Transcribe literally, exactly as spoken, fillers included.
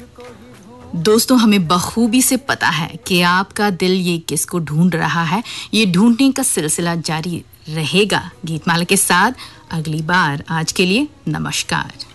दोस्तों, हमें बखूबी से पता है कि आपका दिल ये किसको ढूंढ रहा है। ये ढूंढने का सिलसिला जारी रहेगा गीतमाला के साथ अगली बार। आज के लिए नमस्कार।